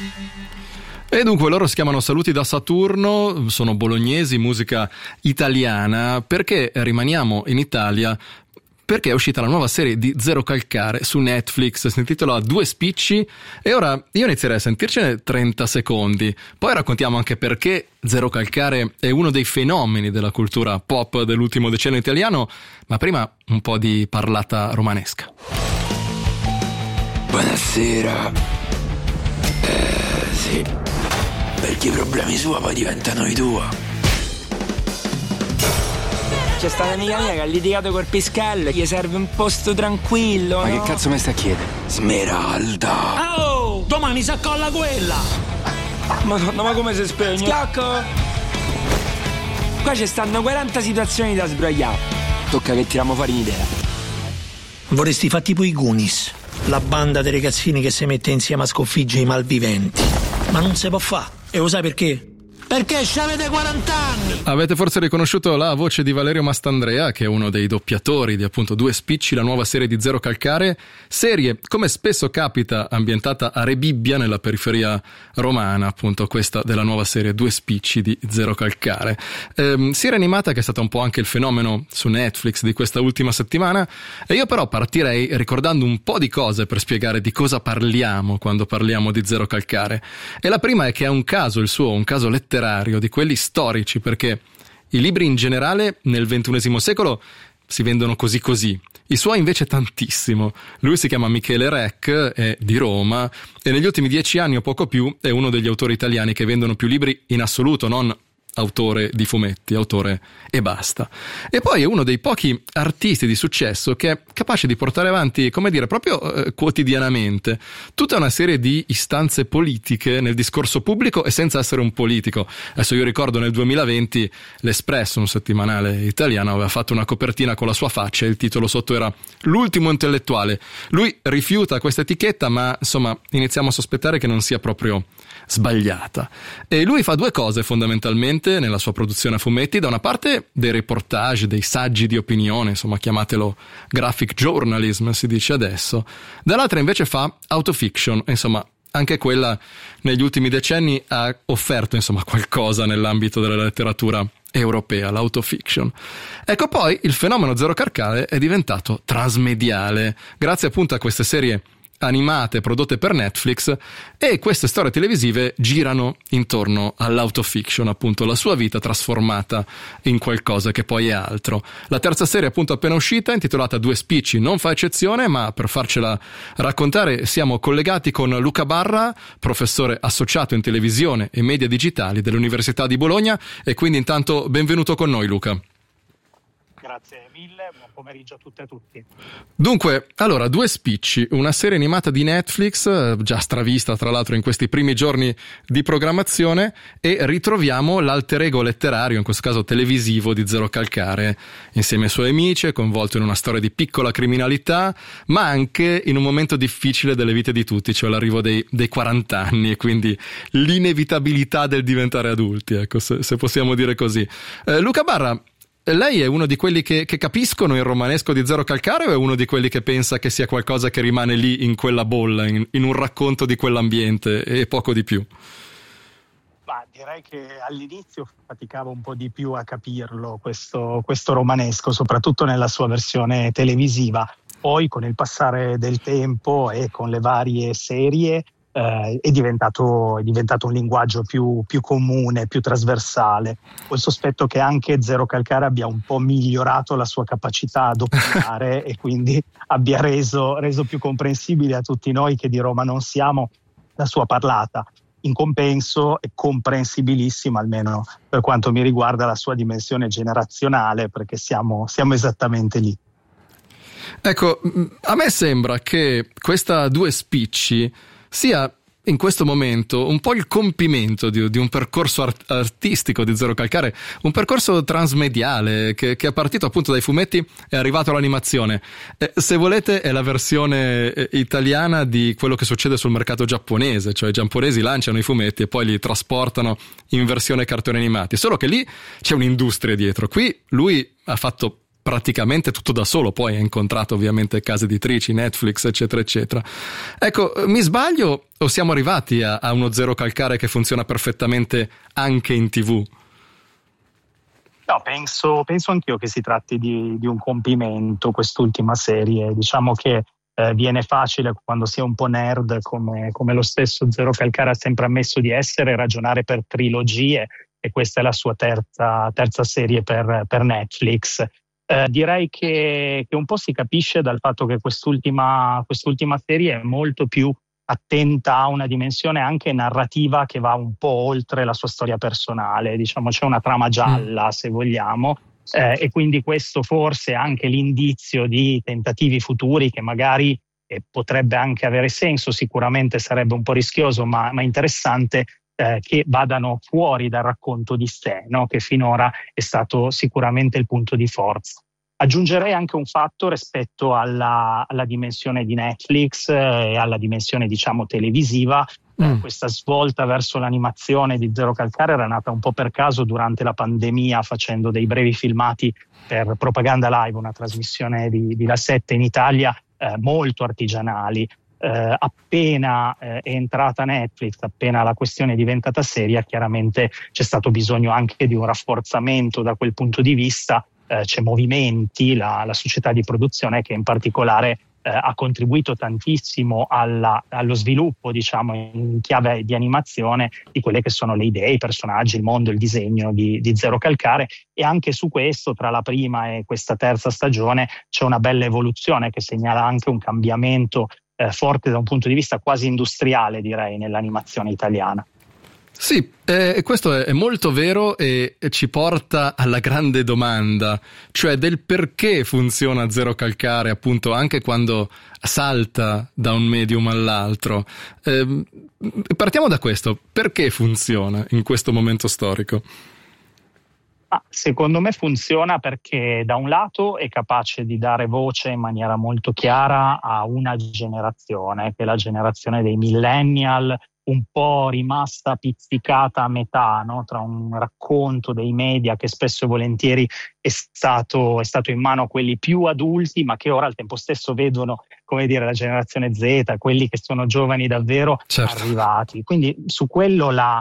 E dunque loro si chiamano Saluti da Saturno, sono bolognesi, musica italiana. Perché rimaniamo in Italia? Perché è uscita la nuova serie di Zero Calcare su Netflix, si intitola Due spicci, e ora io inizierei a sentircene 30 secondi, poi raccontiamo anche perché Zero Calcare è uno dei fenomeni della cultura pop dell'ultimo decennio italiano, ma prima un po' di parlata romanesca. Buonasera. Sì, perché i problemi sua poi diventano i tuoi. C'è stata un'amica mia che ha litigato col Piscallo, gli serve un posto tranquillo. Ma no? che cazzo mi sta a chiedere? Smeralda! Oh, domani si accolla quella! Madonna, ma come si spegne? Schiocco! Qua ci stanno 40 situazioni da sbrogliare. Tocca che tiriamo fuori un'idea. Vorresti fare tipo i Goonies, la banda dei ragazzini che si mette insieme a sconfiggere i malviventi. Ma non si può fare. E lo sai perché? Perché ci avete 40 anni! Avete forse riconosciuto la voce di Valerio Mastandrea, che è uno dei doppiatori di appunto Due spicci, la nuova serie di Zero Calcare, serie, come spesso capita, ambientata a Rebibbia, nella periferia romana, appunto questa della nuova serie Due spicci di Zero Calcare. Serie animata che è stata un po' anche il fenomeno su Netflix di questa ultima settimana, e io però partirei ricordando un po' di cose per spiegare di cosa parliamo quando parliamo di Zero Calcare. E la prima è che è un caso letterario di quelli storici, perché i libri in generale nel XXI secolo si vendono così così, i suoi invece tantissimo. Lui si chiama Michele Rec, è di Roma e negli ultimi 10 anni o poco più è uno degli autori italiani che vendono più libri in assoluto, non autore di fumetti, autore e basta. E poi è uno dei pochi artisti di successo che è capace di portare avanti, come dire, proprio quotidianamente tutta una serie di istanze politiche nel discorso pubblico e senza essere un politico. Adesso io ricordo nel 2020 l'Espresso, un settimanale italiano, aveva fatto una copertina con la sua faccia e il titolo sotto era L'ultimo intellettuale. Lui rifiuta questa etichetta, ma insomma iniziamo a sospettare che non sia proprio sbagliata. E lui fa due cose fondamentalmente nella sua produzione a fumetti: da una parte dei reportage, dei saggi di opinione, insomma chiamatelo graphic journalism si dice adesso, dall'altra invece fa autofiction, insomma anche quella negli ultimi decenni ha offerto insomma qualcosa nell'ambito della letteratura europea, l'autofiction. Ecco, poi il fenomeno Zero Calcare è diventato transmediale grazie appunto a queste serie animate prodotte per Netflix, e queste storie televisive girano intorno all'autofiction, appunto la sua vita trasformata in qualcosa che poi è altro. La terza serie appunto appena uscita, intitolata Due spicci, non fa eccezione, ma per farcela raccontare siamo collegati con Luca Barra, professore associato in televisione e media digitali dell'Università di Bologna, e quindi intanto benvenuto con noi Luca. Grazie mille, buon pomeriggio a tutte e a tutti. Dunque, allora, Due spicci, una serie animata di Netflix, già stravista tra l'altro in questi primi giorni di programmazione, e ritroviamo l'alter ego letterario, in questo caso televisivo, di Zero Calcare, insieme ai suoi amici, coinvolto in una storia di piccola criminalità, ma anche in un momento difficile delle vite di tutti, cioè l'arrivo dei 40 anni, e quindi l'inevitabilità del diventare adulti, ecco, se possiamo dire così. Luca Barra, lei è uno di quelli che capiscono il romanesco di Zero Calcare, o è uno di quelli che pensa che sia qualcosa che rimane lì in quella bolla, in un racconto di quell'ambiente e poco di più? Ma direi che all'inizio faticavo un po' di più a capirlo questo romanesco, soprattutto nella sua versione televisiva. Poi con il passare del tempo e con le varie serie è diventato un linguaggio più comune, più trasversale. Ho il sospetto che anche Zero Calcare abbia un po' migliorato la sua capacità ad opinare e quindi abbia reso più comprensibile a tutti noi che di Roma non siamo la sua parlata. In compenso è comprensibilissima, almeno per quanto mi riguarda, la sua dimensione generazionale, perché siamo esattamente lì. Ecco, a me sembra che questa Due spicci sia in questo momento un po' il compimento di un percorso artistico di Zero Calcare, un percorso transmediale che è partito appunto dai fumetti e è arrivato all'animazione. Se volete è la versione italiana di quello che succede sul mercato giapponese, cioè i giapponesi lanciano i fumetti e poi li trasportano in versione cartoni animati, solo che lì c'è un'industria dietro. Qui lui ha fatto praticamente tutto da solo, poi ha incontrato ovviamente case editrici, Netflix, eccetera eccetera. Ecco, mi sbaglio o siamo arrivati a uno Zero Calcare che funziona perfettamente anche in TV? No, penso anch'io che si tratti di un compimento quest'ultima serie. Diciamo che viene facile quando si è un po' nerd, come lo stesso Zero Calcare ha sempre ammesso di essere, ragionare per trilogie, e questa è la sua terza serie per Netflix. Direi che un po' si capisce dal fatto che quest'ultima serie è molto più attenta a una dimensione anche narrativa che va un po' oltre la sua storia personale. Diciamo, c'è una trama gialla, se vogliamo, e quindi questo forse è anche l'indizio di tentativi futuri che magari potrebbe anche avere senso, sicuramente sarebbe un po' rischioso ma interessante, che vadano fuori dal racconto di sé, no? Che finora è stato sicuramente il punto di forza. Aggiungerei anche un fatto rispetto alla dimensione di Netflix e alla dimensione, diciamo, televisiva. Questa svolta verso l'animazione di Zero Calcare era nata un po' per caso durante la pandemia, facendo dei brevi filmati per Propaganda Live, una trasmissione di La 7 in Italia, molto artigianali. Appena è entrata Netflix, appena la questione è diventata seria, chiaramente c'è stato bisogno anche di un rafforzamento da quel punto di vista. C'è Movimenti, la società di produzione, che in particolare ha contribuito tantissimo allo sviluppo, diciamo, in chiave di animazione di quelle che sono le idee, i personaggi, il mondo, il disegno di Zero Calcare, e anche su questo, tra la prima e questa terza stagione, c'è una bella evoluzione che segnala anche un cambiamento forte da un punto di vista quasi industriale, direi, nell'animazione italiana. Sì, questo è molto vero e ci porta alla grande domanda, cioè del perché funziona Zero Calcare, appunto, anche quando salta da un medium all'altro. Partiamo da questo: perché funziona in questo momento storico? Secondo me funziona perché da un lato è capace di dare voce in maniera molto chiara a una generazione, che è la generazione dei millennial, un po' rimasta pizzicata a metà, no? Tra un racconto dei media che spesso e volentieri è stato in mano a quelli più adulti, ma che ora al tempo stesso vedono, come dire, la generazione Z, quelli che sono giovani davvero, certo, arrivati. Quindi su quello la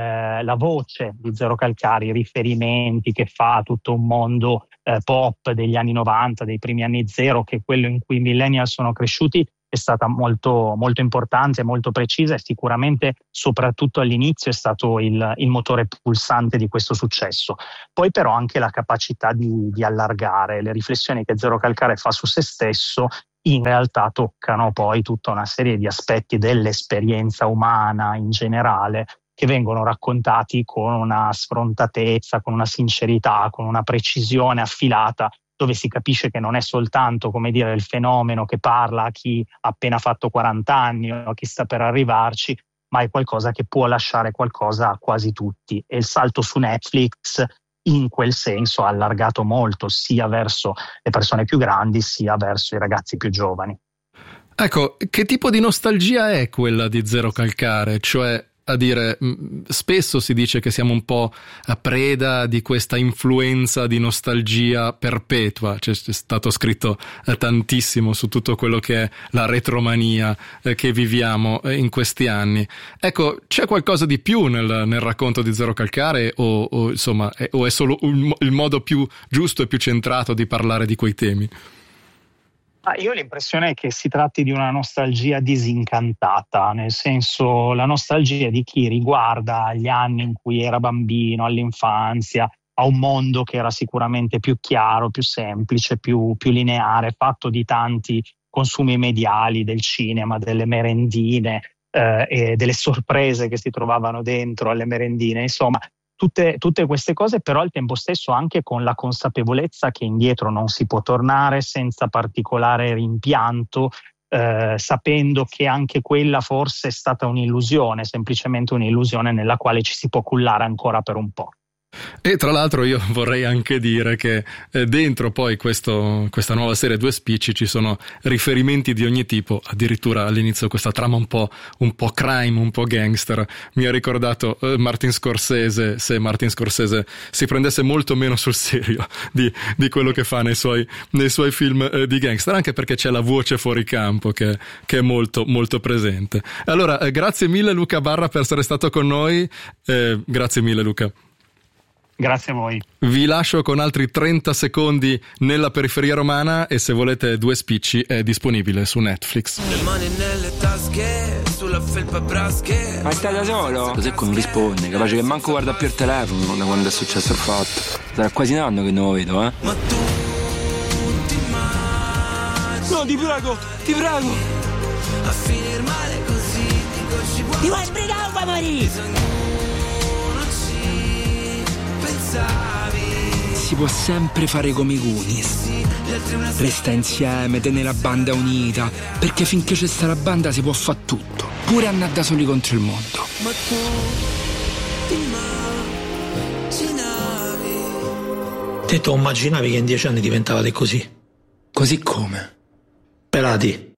voce di Zero Calcare, i riferimenti che fa a tutto un mondo pop degli anni 90, dei primi anni zero, che è quello in cui i millennial sono cresciuti, è stata molto, molto importante, molto precisa, e sicuramente soprattutto all'inizio è stato il motore pulsante di questo successo. Poi però anche la capacità di allargare. Le riflessioni che Zero Calcare fa su se stesso in realtà toccano poi tutta una serie di aspetti dell'esperienza umana in generale, che vengono raccontati con una sfrontatezza, con una sincerità, con una precisione affilata, dove si capisce che non è soltanto, come dire, il fenomeno che parla a chi ha appena fatto 40 anni o a chi sta per arrivarci, ma è qualcosa che può lasciare qualcosa a quasi tutti. E il salto su Netflix in quel senso ha allargato molto, sia verso le persone più grandi sia verso i ragazzi più giovani. Ecco, che tipo di nostalgia è quella di Zero Calcare? Cioè, a dire, spesso si dice che siamo un po' a preda di questa influenza di nostalgia perpetua. C'è stato scritto tantissimo su tutto quello che è la retromania che viviamo in questi anni. Ecco, c'è qualcosa di più nel racconto di Zero Calcare o insomma o è solo il modo più giusto e più centrato di parlare di quei temi? Io ho l'impressione che si tratti di una nostalgia disincantata, nel senso, la nostalgia di chi riguarda gli anni in cui era bambino, all'infanzia, a un mondo che era sicuramente più chiaro, più semplice, più lineare, fatto di tanti consumi mediali, del cinema, delle merendine e delle sorprese che si trovavano dentro alle merendine, insomma. Tutte queste cose, però al tempo stesso anche con la consapevolezza che indietro non si può tornare, senza particolare rimpianto, sapendo che anche quella forse è stata un'illusione, semplicemente un'illusione nella quale ci si può cullare ancora per un po'. E tra l'altro io vorrei anche dire che dentro poi questa nuova serie Due Spicci ci sono riferimenti di ogni tipo, addirittura all'inizio questa trama un po' crime, un po' gangster mi ha ricordato Martin Scorsese, se Martin Scorsese si prendesse molto meno sul serio di quello che fa nei suoi film di gangster, anche perché c'è la voce fuori campo che è molto molto presente. Allora grazie mille Luca Barra per essere stato con noi, grazie mille Luca. Grazie a voi. Vi lascio con altri 30 secondi nella periferia romana e se volete Due Spicci è disponibile su Netflix. Le mani nelle tasche, sulla felpa brasche. Ma stai da solo? Secco non risponde, capace che manco guarda più il telefono da quando è successo il fatto. Sarà quasi un anno che non lo vedo, eh? Ma tu ti immagini? No, ti prego! A finire male così, dico ci vuoi. Ti vuoi sbrigare o vuoi morire? Si può sempre fare come i Goonies, resta insieme, tenere la banda unita, perché finché c'è sta la banda si può fare tutto, pure andare da soli contro il mondo. Ma tu ti immaginavi? Te tu immaginavi che in 10 anni diventavate così? Così come? Pelati.